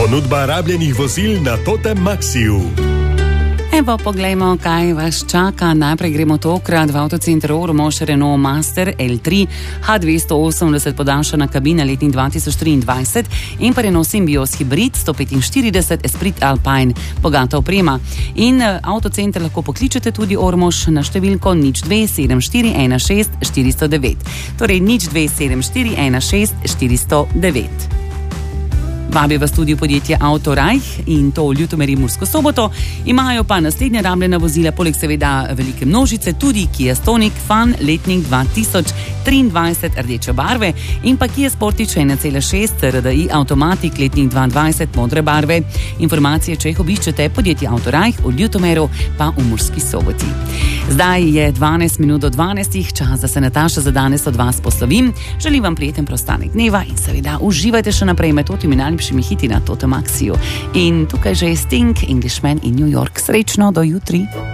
Ponudba rabljenih vozil na Totem Maxiju. Evo, poglejmo, kaj vas čaka. Najprej gremo tokrat v avtocenter Ormož, Renault Master L3, H280 podaljšana kabina letnik 2023 in pa Renault Symbios Hybrid 145 Esprit Alpine, bogata oprema. In avtocenter lahko pokličete tudi Ormož na številko 027416 409. Torej 027416 409. Vabi vas tudi v podjetje Autorajh in to v Ljutomeri Mursko Soboto. Imajo pa naslednja rabljena vozila, poleg seveda velike množice, tudi Kia Stonic Fan letnik 2023 rdeče barve in pa Kia Sportage 1.6 RDI Automatic letnik 2020 modre barve. Informacije, če jih obiščete, podjetje Autorajh v Ljutomeru pa v Murski Soboti. Zdaj je 12 minut do 12, čas, da se Nataša za danes od vas poslovim. Želim vam prijeten preostanek dneva in seveda uživajte še naprej med totimi najlepšimi hiti na Totem Maxiju. In tukaj že je Sting, Englishman in New York. Srečno, do jutri.